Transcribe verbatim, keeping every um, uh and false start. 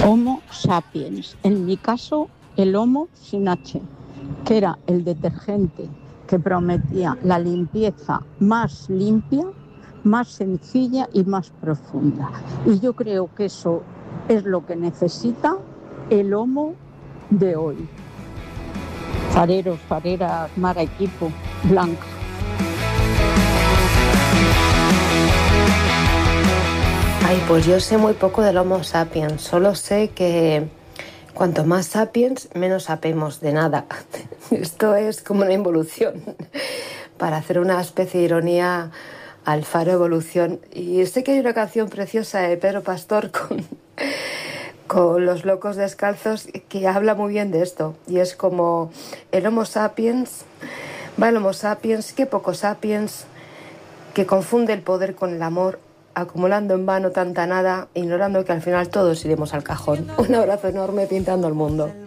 Homo sapiens, en mi caso el Homo sin H, que era el detergente que prometía la limpieza más limpia, más sencilla y más profunda. Y yo creo que eso es lo que necesita el Homo de hoy. Fareros, fareras, Mara, equipo, Blanca. Ay, pues yo sé muy poco del Homo sapiens, solo sé que cuanto más sapiens, menos sapemos de nada. Esto es como una involución, para hacer una especie de ironía al faro evolución. Y sé que hay una canción preciosa de Pedro Pastor con, con Los Locos Descalzos que habla muy bien de esto. Y es como el Homo sapiens, va el Homo sapiens, qué poco sapiens, que confunde el poder con el amor, acumulando en vano tanta nada, ignorando que al final todos iremos al cajón. Un abrazo enorme pintando el mundo.